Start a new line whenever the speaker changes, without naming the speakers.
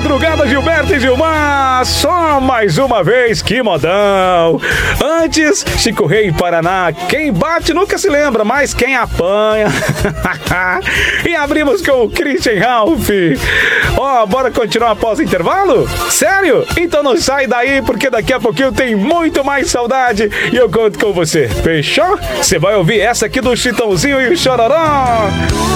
madrugada, Gilberto e Gilmar. Só mais uma vez, que modão. Antes, Chico Rei Paraná. Quem bate nunca se lembra, mas quem apanha. E abrimos com o Christian Ralph. Ó, bora continuar após o intervalo? Sério? Então não sai daí, porque daqui a pouquinho tem muito mais saudade e eu conto com você. Fechou? Você vai ouvir essa aqui do Chitãozinho e o Chororó.